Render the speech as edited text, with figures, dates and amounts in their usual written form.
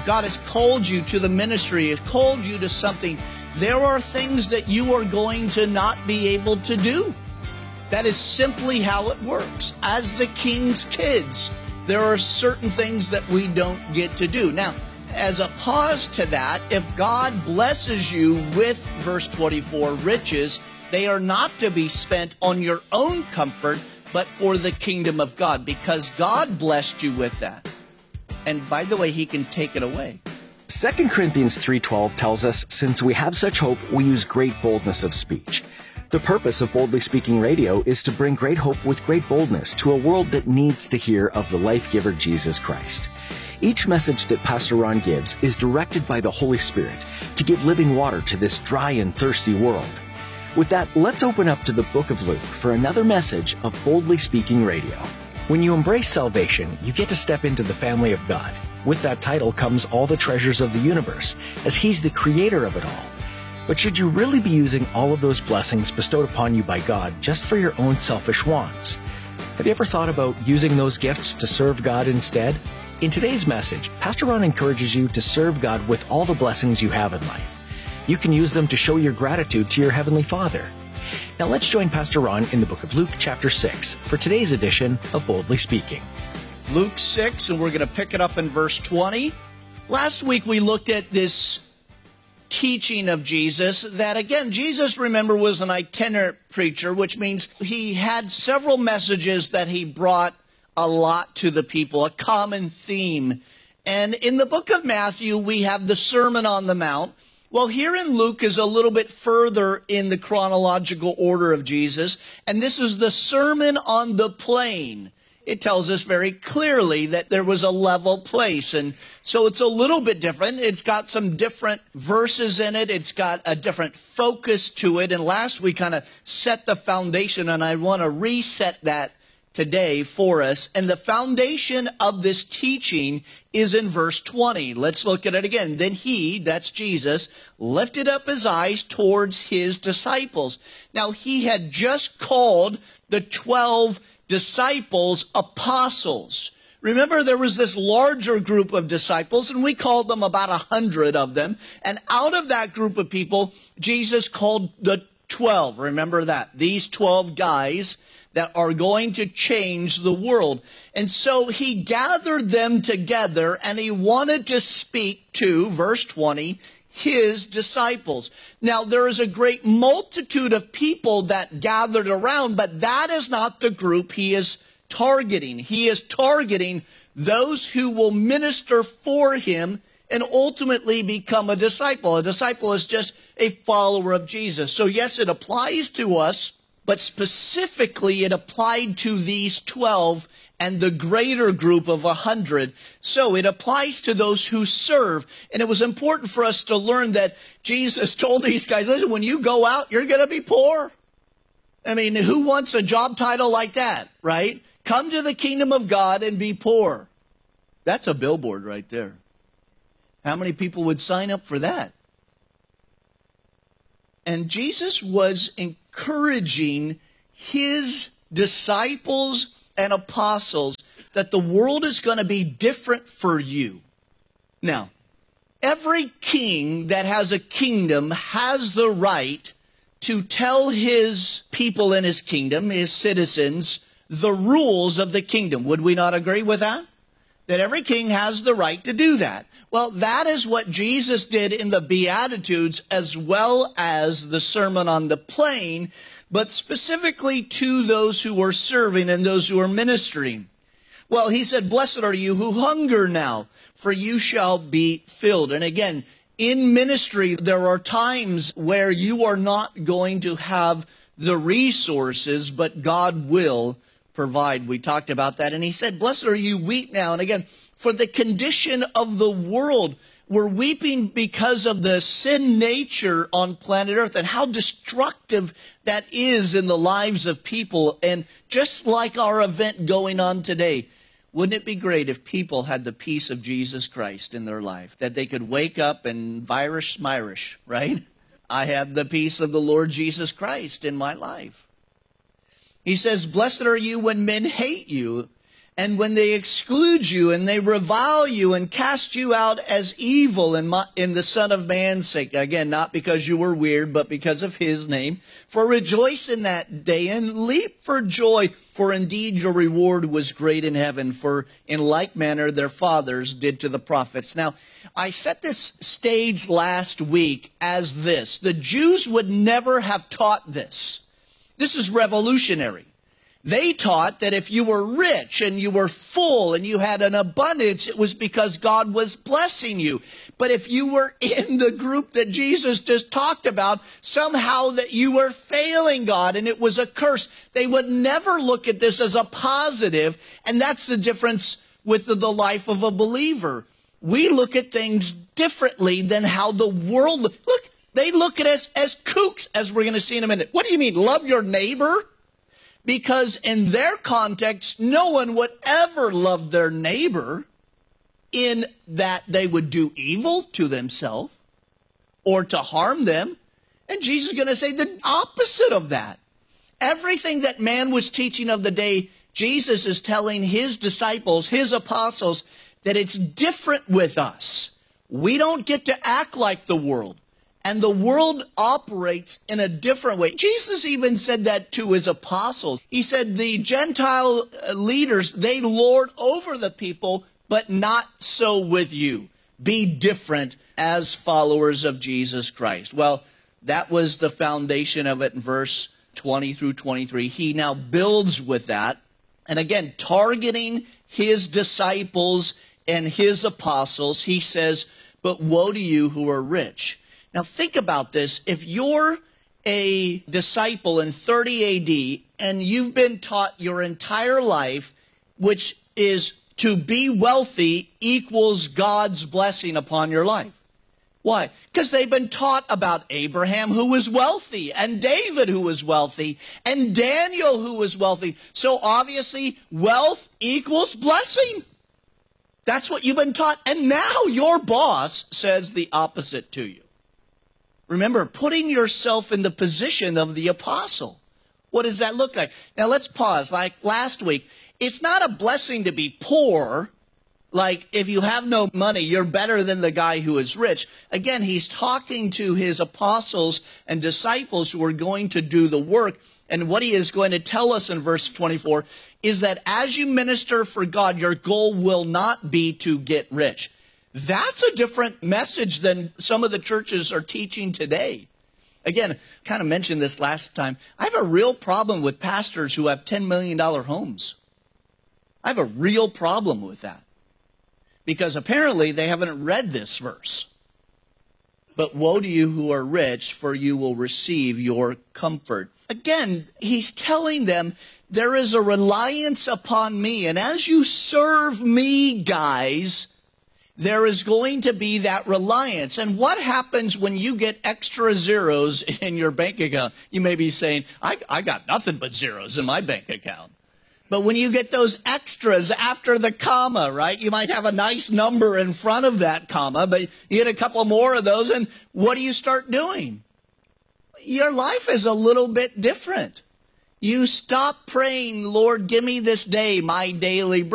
God has called you to the ministry, has called you to something, there are things that you are going to not be able to do. That is simply how it works. As the king's kids, there are certain things that we don't get to do. Now, as a pause to that, if God blesses you with, verse 24, riches, they are not to be spent on your own comfort, but for the kingdom of God, because God blessed you with that. And by the way, he can take it away. 2 Corinthians 3:12 tells us, since we have such hope, we use great boldness of speech. The purpose of Boldly Speaking Radio is to bring great hope with great boldness to a world that needs to hear of the life-giver Jesus Christ. Each message that Pastor Ron gives is directed by the Holy Spirit to give living water to this dry and thirsty world. With that, let's open up to the book of Luke for another message of Boldly Speaking Radio. When you embrace salvation, you get to step into the family of God. With that title comes all the treasures of the universe, as He's the creator of it all. But should you really be using all of those blessings bestowed upon you by God just for your own selfish wants? Have you ever thought about using those gifts to serve God instead? In today's message, Pastor Ron encourages you to serve God with all the blessings you have in life. You can use them to show your gratitude to your Heavenly Father. Now let's join Pastor Ron in the book of Luke chapter 6 for today's edition of Boldly Speaking. Luke 6, and we're going to pick it up in verse 20. Last week we looked at this teaching of Jesus that, again, Jesus, remember, was an itinerant preacher, which means he had several messages that he brought a lot to the people, a common theme. And in the book of Matthew, we have the Sermon on the Mount. Well, here in Luke is a little bit further in the chronological order of Jesus, and this is the Sermon on the Plain. It tells us very clearly that there was a level place, and so it's a little bit different. It's got some different verses in it. It's got a different focus to it, and last we kind of set the foundation, and I want to reset that today for us. And the foundation of this teaching is in verse 20. Let's look at it again. Then he, that's Jesus, lifted up his eyes towards his disciples. Now, he had just called the 12 disciples apostles. Remember, there was this larger group of disciples, and we called them about 100 of them. And out of that group of people, Jesus called the 12. Remember that. These 12 guys that are going to change the world. And so he gathered them together, and he wanted to speak to, verse 20, his disciples. Now, there is a great multitude of people that gathered around, but that is not the group he is targeting. He is targeting those who will minister for him and ultimately become a disciple. A disciple is just a follower of Jesus. So yes, it applies to us, but specifically it applied to these 12 and the greater group of 100. So it applies to those who serve. And it was important for us to learn that Jesus told these guys, listen, when you go out, you're going to be poor. I mean, who wants a job title like that, right? Come to the kingdom of God and be poor. That's a billboard right there. How many people would sign up for that? And Jesus was encouraging his disciples and apostles that the world is going to be different for you. Now, every king that has a kingdom has the right to tell his people in his kingdom, his citizens, the rules of the kingdom. Would we not agree with that? That every king has the right to do that. Well, that is what Jesus did in the Beatitudes as well as the Sermon on the Plain, but specifically to those who are serving and those who are ministering. Well, he said, blessed are you who hunger now, for you shall be filled. And again, in ministry, there are times where you are not going to have the resources, but God will provide. We talked about that. And he said, blessed are you weep now. And again, for the condition of the world, we're weeping because of the sin nature on planet Earth and how destructive that is in the lives of people. And just like our event going on today, wouldn't it be great if people had the peace of Jesus Christ in their life, that they could wake up and virus smirish, right? I have the peace of the Lord Jesus Christ in my life. He says, blessed are you when men hate you And when they exclude you and they revile you and cast you out as evil in the Son of Man's sake, again, not because you were weird, but because of his name, for rejoice in that day and leap for joy, for indeed your reward was great in heaven, for in like manner their fathers did to the prophets. Now, I set this stage last week as this. The Jews would never have taught this. This is revolutionary. They taught that if you were rich and you were full and you had an abundance, it was because God was blessing you. But if you were in the group that Jesus just talked about, somehow that you were failing God and it was a curse. They would never look at this as a positive, and that's the difference with the life of a believer. We look at things differently than how the world look. They look at us as kooks, as we're going to see in a minute. What do you mean, love your neighbor? Because in their context, no one would ever love their neighbor in that they would do evil to themselves or to harm them. And Jesus is going to say the opposite of that. Everything that man was teaching of the day, Jesus is telling his disciples, his apostles, that it's different with us. We don't get to act like the world. And the world operates in a different way. Jesus even said that to his apostles. He said the Gentile leaders, they lord over the people, but not so with you. Be different as followers of Jesus Christ. Well, that was the foundation of it in verse 20 through 23. He now builds with that. And again, targeting his disciples and his apostles, he says, but woe to you who are rich. Now think about this. If you're a disciple in 30 AD and you've been taught your entire life, which is to be wealthy equals God's blessing upon your life. Why? Because they've been taught about Abraham, who was wealthy, and David, who was wealthy, and Daniel, who was wealthy. So obviously, wealth equals blessing. That's what you've been taught. And now your boss says the opposite to you. Remember, putting yourself in the position of the apostle. What does that look like? Now, let's pause. Like last week, it's not a blessing to be poor. Like, if you have no money, you're better than the guy who is rich. Again, he's talking to his apostles and disciples who are going to do the work. And what he is going to tell us in verse 24 is that as you minister for God, your goal will not be to get rich. That's a different message than some of the churches are teaching today. Again, kind of mentioned this last time. I have a real problem with pastors who have $10 million homes. I have a real problem with that. Because apparently they haven't read this verse. But woe to you who are rich, for you will receive your comfort. Again, he's telling them there is a reliance upon me. And as you serve me, guys, there is going to be that reliance. And what happens when you get extra zeros in your bank account? You may be saying, I got nothing but zeros in my bank account. But when you get those extras after the comma, right? You might have a nice number in front of that comma, but you get a couple more of those, and what do you start doing? Your life is a little bit different. You stop praying, Lord, give me this day my daily bread.